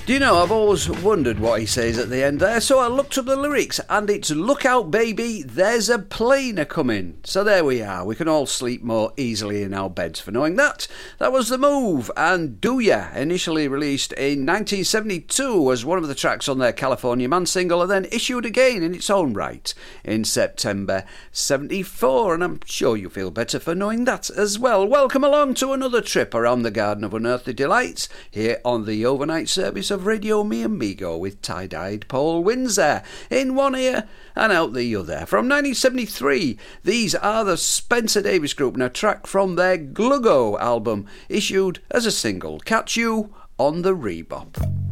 Do you know, I've always wondered what he says at the end there, so I looked up the lyrics, and it's "Look out, baby, there's a plane a-coming." So there we are, we can all sleep more easily in our beds for knowing that. That was The Move, and Do Ya, initially released in 1972 as one of the tracks on their California Man single, and then issued again in its own right in September 74, and I'm sure you feel better for knowing that as well. Welcome along to another trip around the Garden of Unearthly Delights, here on the overnight service of Radio Me Amigo with tie-dyed Paul Windsor in one ear and out the other. From 1973, these are the Spencer Davis Group and a track from their Gluggo album, issued as a single, Catch You on the Rebop.